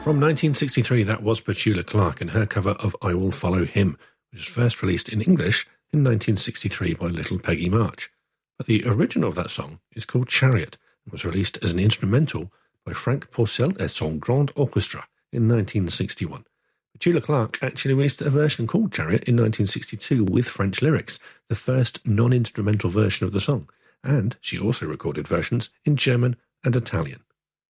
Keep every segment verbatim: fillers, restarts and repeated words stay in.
From nineteen sixty-three, that was Petula Clark and her cover of I Will Follow Him, which was first released in English in nineteen sixty-three by Little Peggy March. But the original of that song is called Chariot and was released as an instrumental by Frank Porcel et son Grand Orchestra in nineteen sixty-one. Petula Clark actually released a version called Chariot in nineteen sixty-two with French lyrics, the first non-instrumental version of the song, and she also recorded versions in German and Italian.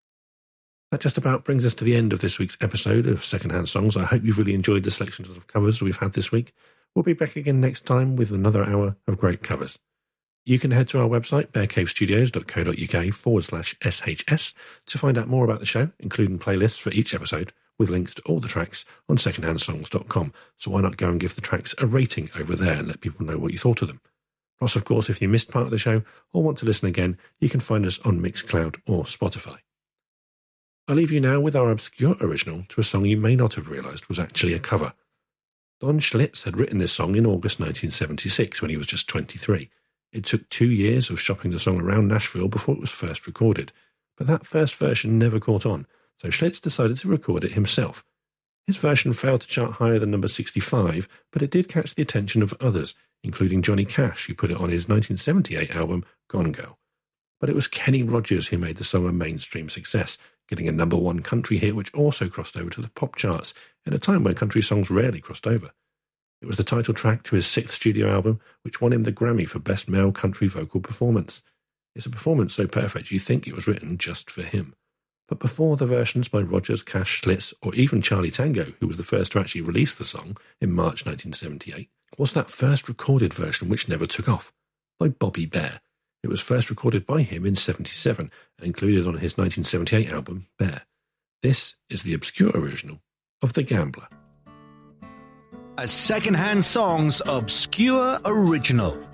That just about brings us to the end of this week's episode of Secondhand Songs. I hope you've really enjoyed the selections of covers we've had this week. We'll be back again next time with another hour of great covers. You can head to our website, bearcavestudios.co.uk forward slash SHS to find out more about the show, including playlists for each episode, with links to all the tracks on secondhand songs dot com. So why not go and give the tracks a rating over there and let people know what you thought of them. Plus, of course, if you missed part of the show or want to listen again, you can find us on Mixcloud or Spotify. I'll leave you now with our obscure original to a song you may not have realised was actually a cover. Don Schlitz had written this song in August nineteen seventy-six when he was just twenty-three. It took two years of shopping the song around Nashville before it was first recorded, but that first version never caught on, so Schlitz decided to record it himself. His version failed to chart higher than number sixty-five, but it did catch the attention of others, including Johnny Cash, who put it on his nineteen seventy-eight album Gone Girl. But it was Kenny Rogers who made the song a mainstream success, getting a number one country hit which also crossed over to the pop charts in a time when country songs rarely crossed over. It was the title track to his sixth studio album, which won him the Grammy for Best Male Country Vocal Performance. It's a performance so perfect you think it was written just for him. But before the versions by Rogers, Cash, Schlitz, or even Charlie Tango, who was the first to actually release the song in March nineteen seventy-eight, was that first recorded version which never took off, by Bobby Bear. It was first recorded by him in seventy-seven and included on his nineteen seventy-eight album, Bear. This is the obscure original of The Gambler. A Secondhand Songs obscure original.